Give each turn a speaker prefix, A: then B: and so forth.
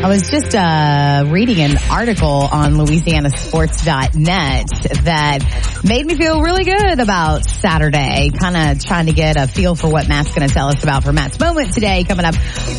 A: I was just reading an article on LouisianaSports.net that made me feel really good about Saturday, kind of trying to get a feel for what Matt's going to tell us about for Matt's Moment today, coming up